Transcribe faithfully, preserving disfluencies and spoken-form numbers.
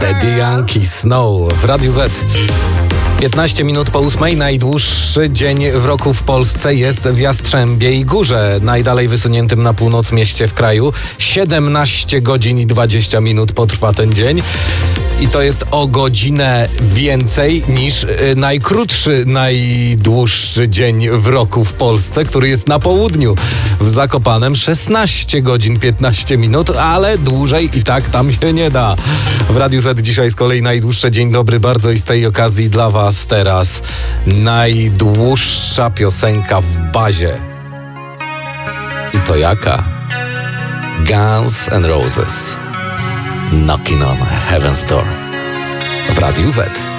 Daddy Yankee Snow w Radiu Z. piętnaście minut po ósmej, najdłuższy dzień w roku w Polsce jest w Jastrzębiej Górze, najdalej wysuniętym na północ mieście w kraju. siedemnaście godzin i dwadzieścia minut potrwa ten dzień. I to jest o godzinę więcej niż y, najkrótszy, najdłuższy dzień w roku w Polsce, który jest na południu. W Zakopanem szesnaście godzin piętnaście minut, ale dłużej i tak tam się nie da. W Radiu Z dzisiaj z kolei najdłuższe. Dzień dobry bardzo i z tej okazji dla was teraz najdłuższa piosenka w bazie. I to jaka? Guns N' Roses. Knocking on Heaven's Door w Radiu Z.